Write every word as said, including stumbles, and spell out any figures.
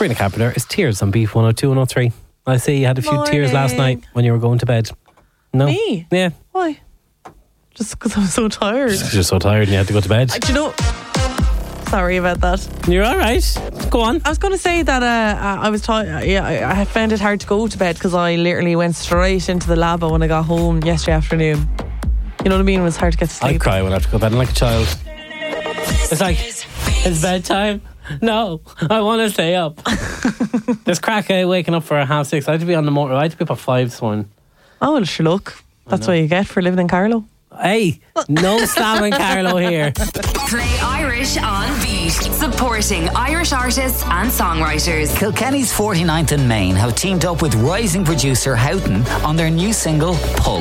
Karina Carpenter, it's Tears on Beef one oh two, one oh three. I see you had a few Morning. tears last night when you were going to bed. No? Me? Yeah. Why? Just because I'm so tired. Just you're so tired and you had to go to bed. Uh, do you know? Sorry about that. You're all right. Go on. I was going to say that uh, I was tired. Yeah, I, I found it hard to go to bed because I literally went straight into the labo when I got home yesterday afternoon. You know what I mean? It was hard to get to sleep. I cry when I have to go to bed like a child. It's like, it's bedtime. No, I want to stay up. There's crack uh, waking up for half six. I had to be on the motor. I had to be up at five this morning. Oh, well, sure, look. That's what you get for living in Carlow. Hey, no slamming Carlo here. Play Irish on Beat, supporting Irish artists and songwriters. Kilkenny's forty-ninth and Main have teamed up with rising producer Houghton on their new single Pull.